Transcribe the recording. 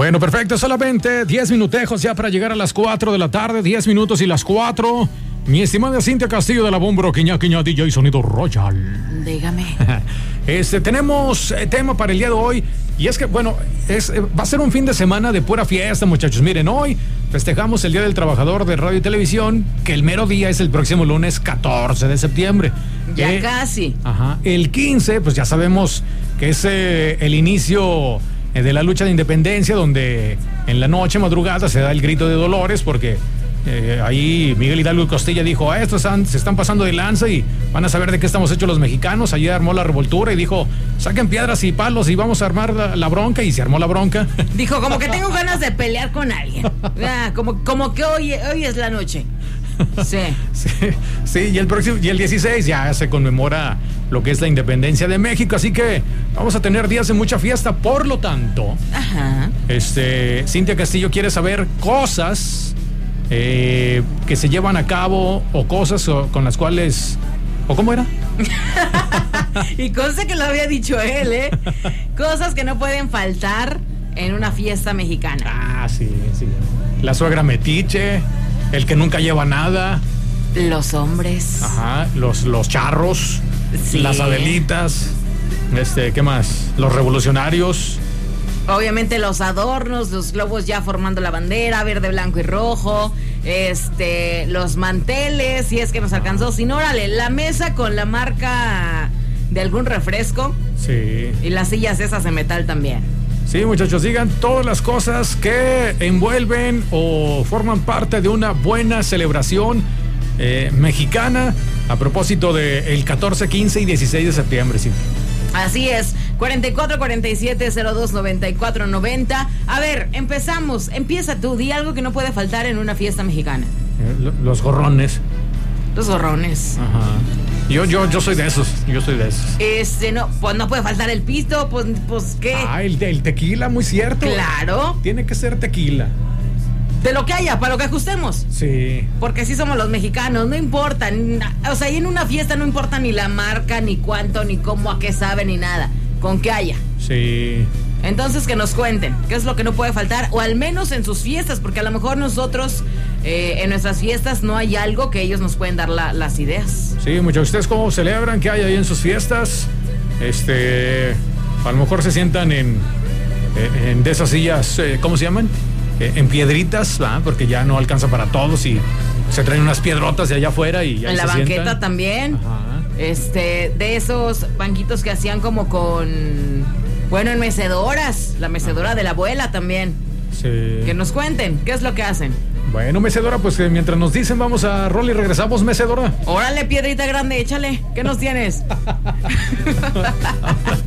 Bueno, perfecto, solamente 10 minutejos ya para llegar a las 4 de la tarde, 10 minutos y las 4. Mi estimada Cintia Castillo de la Bombro, Quiñá, DJ Sonido Royal. Dígame. Tenemos tema para el día de hoy. Y es que, bueno, va a ser un fin de semana de pura fiesta, muchachos. Miren, hoy festejamos el Día del Trabajador de Radio y Televisión, que el mero día es el próximo lunes 14 de septiembre. Ya casi. Ajá. El 15, pues ya sabemos que es el inicio de la lucha de independencia, donde en la noche, madrugada, se da el grito de Dolores, porque ahí Miguel Hidalgo y Costilla dijo, estos se están pasando de lanza y van a saber de qué estamos hechos los mexicanos. Ayer armó la revoltura y dijo, saquen piedras y palos y vamos a armar la bronca, y se armó la bronca. Dijo, como que tengo ganas de pelear con alguien. Como que hoy es la noche. Sí, y el 16 ya se conmemora lo que es la independencia de México, así que vamos a tener días de mucha fiesta. Por lo tanto, Cintia Castillo quiere saber cosas que se llevan a cabo, o cosas con las cuales, ¿o cómo era? Y cosa que lo había dicho él, cosas que no pueden faltar en una fiesta mexicana. Ah, sí. La suegra metiche, el que nunca lleva nada, los hombres, los charros, sí, las adelitas, ¿qué más? Los revolucionarios. Obviamente los adornos, los globos ya formando la bandera, verde, blanco y rojo, los manteles, si es que nos alcanzó, si no, órale, la mesa con la marca de algún refresco. Sí. Y las sillas esas de metal también. Sí, muchachos, digan todas las cosas que envuelven o forman parte de una buena celebración mexicana a propósito del 14, 15 y 16 de septiembre, sí. Así es, 44-47-02-94-90. A ver, empezamos. Empieza tú, di algo que no puede faltar en una fiesta mexicana. Los gorrones. Los gorrones. Ajá. Yo soy de esos. No, pues no puede faltar el pisto, pues ¿qué? El tequila, muy cierto. Claro. Tiene que ser tequila. De lo que haya, para lo que ajustemos. Sí. Porque así somos los mexicanos, no importa. O sea, y en una fiesta no importa ni la marca, ni cuánto, ni cómo, a qué sabe, ni nada. Con que haya. Sí. Entonces que nos cuenten qué es lo que no puede faltar, o al menos en sus fiestas, porque a lo mejor nosotros en nuestras fiestas no hay algo que ellos nos pueden dar las ideas. Sí, muchachos, ¿ustedes cómo celebran? ¿Qué hay ahí en sus fiestas? A lo mejor se sientan en de esas sillas, ¿cómo se llaman? En piedritas, ¿verdad? Porque ya no alcanza para todos y se traen unas piedrotas de allá afuera y ahí en la se banqueta sientan. También. Ajá. De esos banquitos que hacían como en mecedoras, la mecedora de la abuela también. Sí. Que nos cuenten qué es lo que hacen. Bueno, mecedora, pues mientras nos dicen, vamos a rol y regresamos, mecedora. Órale, piedrita grande, échale. ¿Qué nos tienes?